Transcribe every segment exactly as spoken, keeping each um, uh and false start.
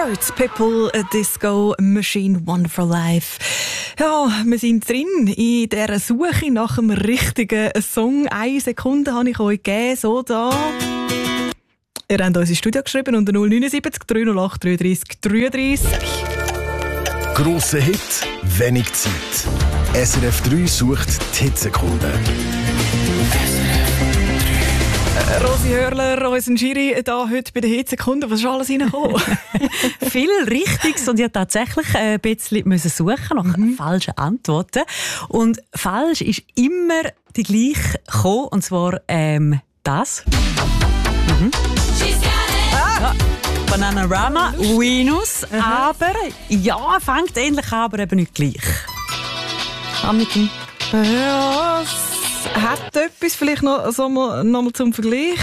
Hurt People, a Disco Machine, Wonderful Life. Ja, wir sind drin in dieser Suche nach dem richtigen Song. Eine Sekunde habe ich euch gegeben, so da. Ihr habt uns ins Studio geschrieben unter null neun sieben drei null acht drei drei drei drei. Grosser Hit, wenig Zeit. S R F drei sucht die Hitsekunde. Äh, Rosi Hörler, unser Schiri, da heute bei den Hitsekunden. Was ist alles reingekommen? Viel Richtiges und ich musste tatsächlich ein bisschen suchen nach mhm. falschen Antworten. Und falsch ist immer die gleiche gekommen, und zwar ähm, das. Mhm. Ah. Bananarama, Venus, mhm. aber ja, fängt ähnlich an, aber eben nicht gleich. Anniken. Ja, hat etwas vielleicht noch, so mal, noch mal zum Vergleich?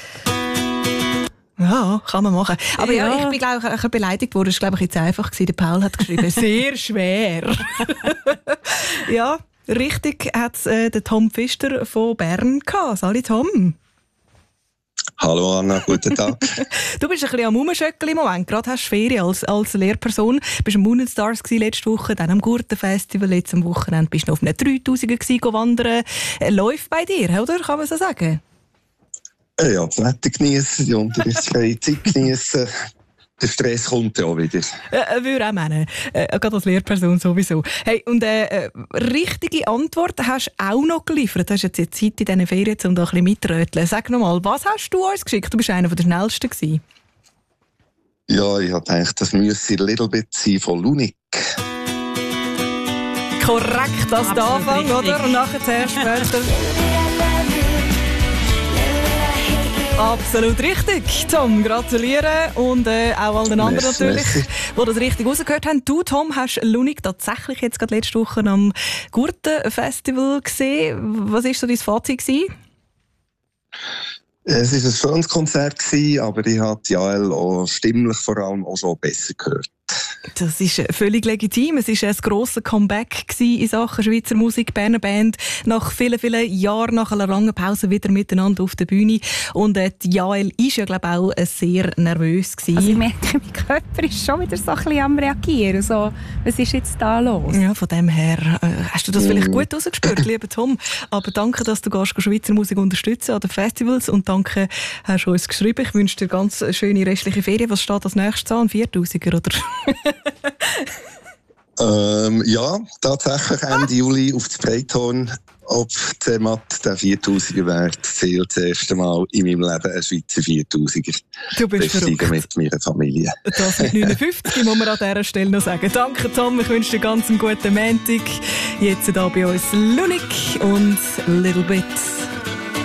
Ja, kann man machen. Aber ja, ja ich bin, glaube ich, ein bisschen beleidigt worden. Das war, glaube ich, jetzt einfach gewesen. Der Paul hat geschrieben, sehr schwer. Ja, richtig hat es äh, der Tom Pfister von Bern gehabt. Salut, Tom. Hallo Anna, guten Tag. Du bist ein bisschen am Rumschöckeln im Moment. Gerade hast du Ferien als, als Lehrperson. Du warst am Moonstars letzte Woche, dann am Gurtenfestival. Jetzt am Wochenende bist du noch auf einem dreitausender wandern. Äh, läuft bei dir, oder? Kann man so sagen? Ja, das Wetter genießen, die unterrichtsfreie Zeit genießen. Der Stress kommt ja auch wieder. Äh, würde auch meinen. Äh, gerade als Lehrperson sowieso. Hey, und äh, richtige Antwort hast du auch noch geliefert. Du hast jetzt Zeit in diesen Ferien, um da ein bisschen mitröteln. Sag noch mal, was hast du uns geschickt? Du bist einer der schnellsten gewesen. Ja, ich habe gedacht, das müsse ein Little Bit sein von Lunik. Korrekt, das ist der Anfang, oder? Und nachher später... Absolut richtig, Tom. Gratulieren. Und äh, auch all den anderen merci, natürlich, merci. Die das richtig rausgehört haben. Du, Tom, hast Lunik tatsächlich jetzt gerade letzte Woche am Gurtenfestival gesehen. Was war so dein Fazit gewesen? Es war ein schönes Konzert, aber ich habe Jael auch stimmlich vor allem auch schon besser gehört. Das ist völlig legitim. Es war ein grosses Comeback in Sachen Schweizer Musik, Berner Band. Nach vielen, vielen Jahren, nach einer langen Pause wieder miteinander auf der Bühne. Und äh, Jael war ja, glaube ich, auch sehr nervös gewesen. Also ich merke, mein Körper ist schon wieder so ein bisschen am Reagieren. So, was ist jetzt da los? Ja, von dem her äh, hast du das vielleicht gut rausgespürt, lieber Tom. Aber danke, dass du gehst, Schweizer Musik unterstützen an den Festivals. Und danke, hast du uns geschrieben. Ich wünsche dir ganz schöne restliche Ferien. Was steht als nächstes an? Ein viertausiger, oder? ähm, ja, tatsächlich Ende Juli auf das Breithorn. Ob Zermatt der viertausiger wäre, zählt das erste Mal in meinem Leben ein Schweizer viertausiger. Du bist verrückt. Mit meiner Familie. Das mit neunundfünfzig muss man an dieser Stelle noch sagen. Danke, Tom. Ich wünsche dir ganz einen guten Montag. Jetzt hier bei uns Lunik und Little Bit.